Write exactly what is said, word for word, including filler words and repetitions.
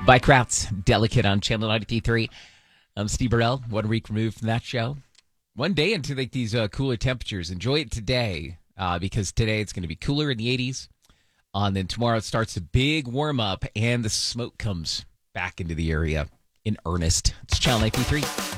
Bike Routes, Delicate on Channel ninety-three point three. I'm Steve Burrell, one week removed from that show. One day into like these uh, cooler temperatures. Enjoy it today uh, because today it's going to be cooler in the eighties. Uh, and then tomorrow it starts a big warm-up and the smoke comes back into the area in earnest. It's Channel ninety-three point three.